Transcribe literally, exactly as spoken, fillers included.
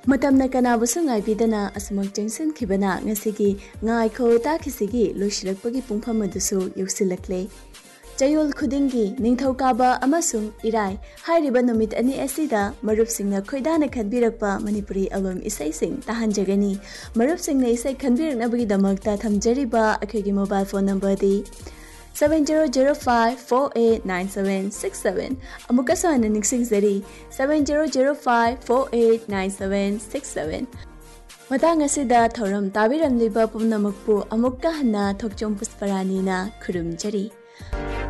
ꯃꯇꯝꯅ ꯀꯅꯥꯕꯨꯁꯨ ꯉꯥꯏꯕꯤꯗꯅ ꯑꯁꯨꯃꯛ ꯆꯪꯁꯤꯟꯈꯤꯕꯅ ꯉꯁꯤꯒꯤ ꯉꯥꯏꯈꯣ ꯇꯥꯈꯤꯁꯤꯒꯤ ꯂꯣꯏꯁꯤꯜꯂꯛꯄꯒꯤ ꯄꯨꯡꯐꯝ ꯑꯗꯨꯁꯨ ꯌꯧꯁꯤꯜꯂꯛꯂꯦ꯫ ꯆꯌꯣꯜ ꯈꯨꯗꯤꯡꯒꯤ ꯅꯤꯡꯊꯧꯀꯥꯕ ꯑꯃꯁꯨꯡ ꯏꯔꯥꯏ ꯍꯥꯏꯔꯤꯕ ꯅꯨꯃꯤꯠ ꯑꯅꯤ ꯑꯁꯤꯗ ꯃꯔꯨꯞꯁꯤꯡꯅ ꯈꯣꯏꯗꯥꯅ ꯈꯟꯕꯤꯔꯛꯄ ꯃꯅꯤꯄꯨꯔꯤ ꯑꯦꯜꯕꯝ ꯏꯁꯩꯁꯤꯡ ꯇꯥꯍꯟꯖꯒꯅꯤ꯫ ꯃꯔꯨꯞꯁꯤꯡꯅ ꯏꯁꯩ ꯈꯟꯕꯤꯔꯛꯅꯕꯒꯤꯗꯃꯛꯇ ꯊꯝꯖꯔꯤꯕ ꯑꯩꯈꯣꯏꯒꯤ mobile phone ꯅꯝꯕꯔꯗꯤ seven zero zero five four eight nine seven six seven ꯑꯃꯨꯛꯀꯁꯨ ꯍꯟꯅ ꯅꯤꯡꯁꯤꯡꯖꯔꯤ seven zero zero five four eight nine seven six seven ꯃꯇꯥꯡ ꯑꯁꯤꯗ ꯊꯧꯔꯝ ꯇꯥꯕꯤꯔꯝꯂꯤꯕ ꯄꯨꯝꯅꯃꯛꯄꯨ ꯑꯃꯨꯛꯀ ꯍꯟꯅ ꯊꯣꯛꯆꯣꯝ ꯄꯨꯁꯄꯔꯥꯅꯤꯅ ꯈꯨꯔꯨꯝꯖꯔꯤ꯫